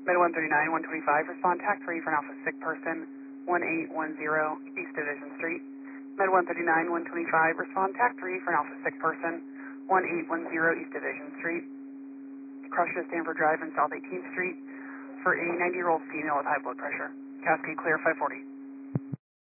Med 139, 125, respond TAC 3 for an Alpha sick person, 1810 East Division Street. Med 139, 125, respond TAC 3 for an Alpha sick person, 1810 East Division Street. Crushed at Stanford Drive in South 18th Street for a 90-year-old female with high blood pressure. Cascade clear 540.